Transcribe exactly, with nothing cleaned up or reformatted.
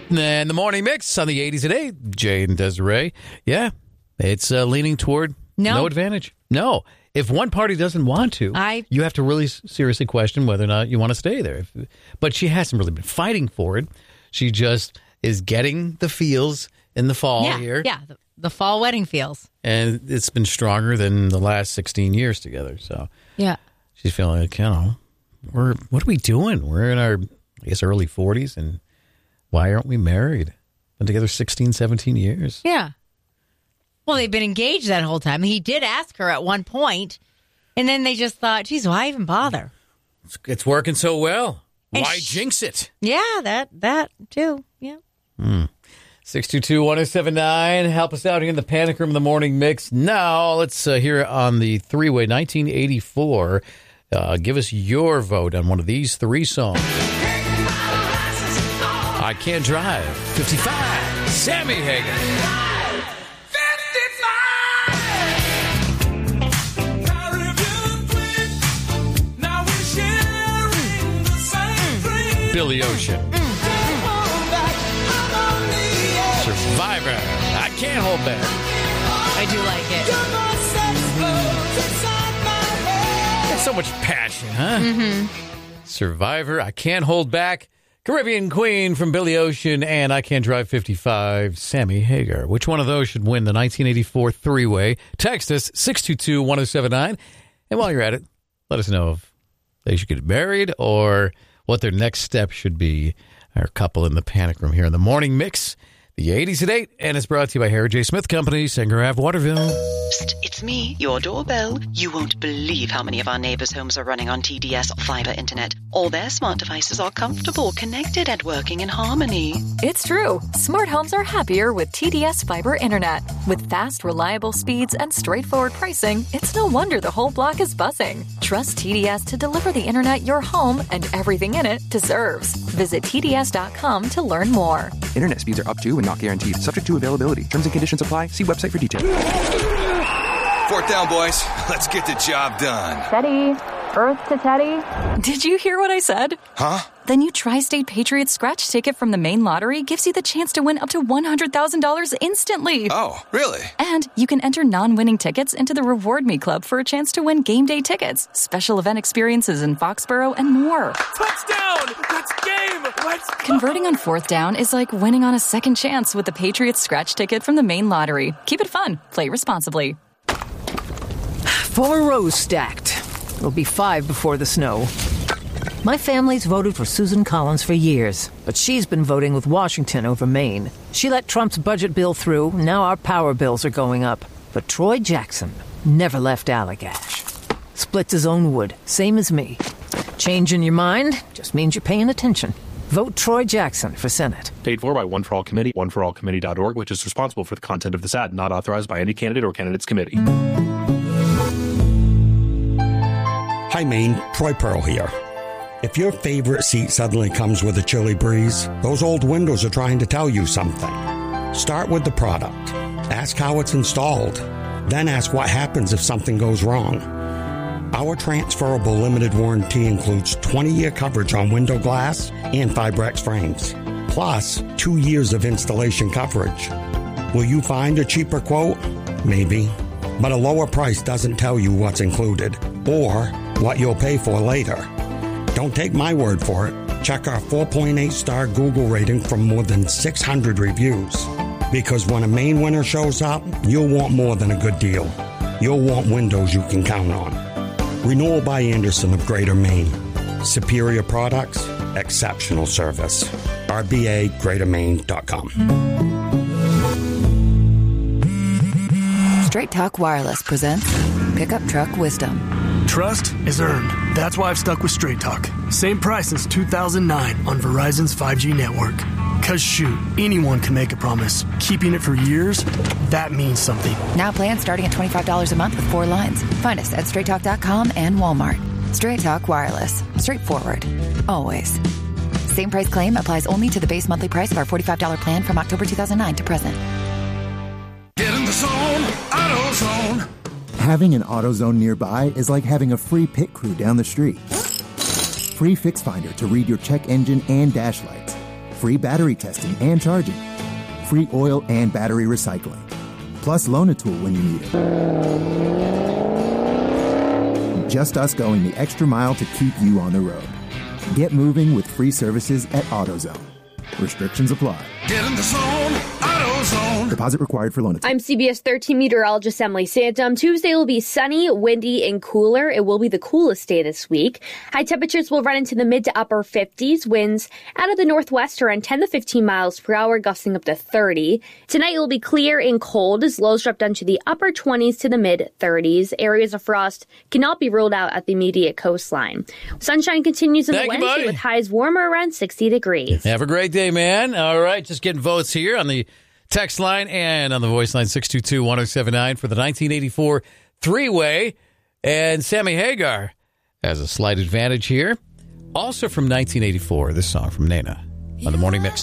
And the morning mix on the eighties at eight. Jay and Desiree. Yeah, it's uh, leaning toward no. no advantage. No. If one party doesn't want to, I, you have to really seriously question whether or not you want to stay there. If, but she hasn't really been fighting for it. She just is getting the feels in the fall yeah, here. Yeah, the, the fall wedding feels. And it's been stronger than the last sixteen years together. So yeah, she's feeling like, you know, we're, what are we doing? We're in our, I guess, early forties, and why aren't we married? Been together sixteen, seventeen years. Yeah. Well, they've been engaged that whole time. He did ask her at one point, and then they just thought, geez, why even bother? It's, it's working so well. And why sh- jinx it? Yeah, that that too. Yeah. Mm. six two two, one oh seven nine. Help us out here in the Panic Room in the Morning Mix. Now, let's uh, hear on the three-way nineteen eighty-four. Uh, give us your vote on one of these three songs. I Can't Drive, fifty-five, Sammy Hagar. Billy Ocean. Survivor. I Can't Hold Back. I do like it. There's so much passion, huh? Mm-hmm. Survivor. I Can't Hold Back. Caribbean Queen from Billy Ocean and I Can't Drive fifty-five, Sammy Hagar. Which one of those should win the nineteen eighty-four three-way? Text us six two two, one oh seven nine. And while you're at it, let us know if they should get married or what their next step should be. Our couple in the Panic Room here in the Morning Mix, the eighties at eight, and it's brought to you by Harry J. Smith Company, Sanger Ave, Waterville. Psst, it's me, your doorbell. You won't believe how many of our neighbors' homes are running on T D S fiber internet. All their smart devices are comfortable, connected, and working in harmony. It's true. Smart homes are happier with T D S fiber internet. With fast, reliable speeds and straightforward pricing, it's no wonder the whole block is buzzing. Trust T D S to deliver the internet your home and everything in it deserves. Visit T D S dot com to learn more. Internet speeds are up to and not guaranteed. Subject to availability. Terms and conditions apply. See website for details. Fourth down, boys. Let's get the job done. Teddy. Earth to Teddy. Did you hear what I said? Huh? The new Tri-State Patriots scratch ticket from the Maine Lottery gives you the chance to win up to one hundred thousand dollars instantly. Oh, really? And you can enter non-winning tickets into the Reward Me Club for a chance to win game day tickets, special event experiences in Foxborough, and more. Touchdown! That's game! Let's go! Converting on fourth down is like winning on a second chance with the Patriots scratch ticket from the Maine Lottery. Keep it fun. Play responsibly. Four rows stacked. It'll be five before the snow. My family's voted for Susan Collins for years, but she's been voting with Washington over Maine. She let Trump's budget bill through, now our power bills are going up. But Troy Jackson never left Allagash. Splits his own wood, same as me. Changing your mind just means you're paying attention. Vote Troy Jackson for Senate. Paid for by One for All Committee, one for all committee dot org, which is responsible for the content of this ad, not authorized by any candidate or candidate's committee. Hi, Maine. Troy Pearl here. If your favorite seat suddenly comes with a chilly breeze, those old windows are trying to tell you something. Start with the product. Ask how it's installed. Then ask what happens if something goes wrong. Our transferable limited warranty includes twenty-year coverage on window glass and Fibrex frames, plus two years of installation coverage. Will you find a cheaper quote? Maybe. But a lower price doesn't tell you what's included or what you'll pay for later. Don't take my word for it. Check our four point eight star Google rating from more than six hundred reviews. Because when a Maine winner shows up, you'll want more than a good deal. You'll want windows you can count on. Renewal by Anderson of Greater Maine. Superior products, exceptional service. R B A greater maine dot com. Straight Talk Wireless presents Pickup Truck Wisdom. Trust is earned. That's why I've stuck with Straight Talk. Same price since two thousand nine on Verizon's five G network. Cause shoot, anyone can make a promise. Keeping it for years, that means something. Now plans starting at twenty-five dollars a month with four lines. Find us at straight talk dot com and Walmart. Straight Talk Wireless. Straightforward. Always. Same price claim applies only to the base monthly price of our forty-five dollars plan from October two thousand nine to present. Get in the zone, AutoZone. Having an AutoZone nearby is like having a free pit crew down the street. Free Fix Finder to read your check engine and dash lights. free battery testing and charging, free oil and battery recycling, plus loan a tool when you need it. Just us going the extra mile to keep you on the road. Get moving with free services at AutoZone. Restrictions apply. Get in the zone, AutoZone. Deposit required for loan attempt. I'm C B S thirteen meteorologist Emily Santum. Tuesday will be sunny, windy, and cooler. It will be the coolest day this week. High temperatures will run into the mid to upper fifties. Winds out of the northwest around ten to fifteen miles per hour, gusting up to thirty. Tonight it will be clear and cold as lows drop down to the upper twenties to the mid thirties. Areas of frost cannot be ruled out at the immediate coastline. Sunshine continues in Thank the you, Wednesday buddy. with highs warmer around sixty degrees. Have a great day, man. All right, just getting votes here on the text line and on the voice line six two two, one oh seven nine for the nineteen eighty-four three-way. And Sammy Hagar has a slight advantage here. Also from nineteen eighty-four, this song from Nena on the Morning Mix.